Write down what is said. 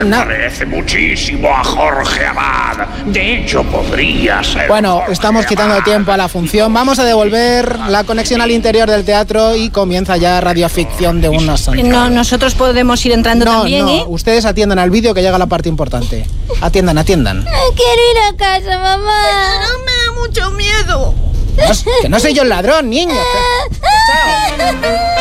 Parece muchísimo a Jorge Abad. De hecho, podría ser. Bueno, Jorge estamos quitando Abad. tiempo a la función. Vamos a devolver la conexión al interior del teatro y comienza ya radioficción de unos años. No, nosotros podemos ir entrando también, ¿eh? Ustedes atiendan al vídeo que llega la parte importante. Atiendan. Quiero ir a casa, mamá. No me da mucho miedo. Que no soy yo el ladrón, niño. Chao.